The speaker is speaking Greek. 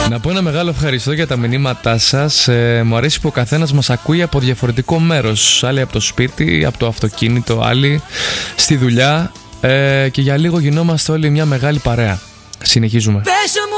Να πω ένα μεγάλο ευχαριστώ για τα μηνύματά σας. Μου αρέσει που ο καθένας μας ακούει από διαφορετικό μέρος. Άλλοι από το σπίτι, από το αυτοκίνητο, άλλοι στη δουλειά. Και για λίγο γινόμαστε όλοι μια μεγάλη παρέα. Συνεχίζουμε.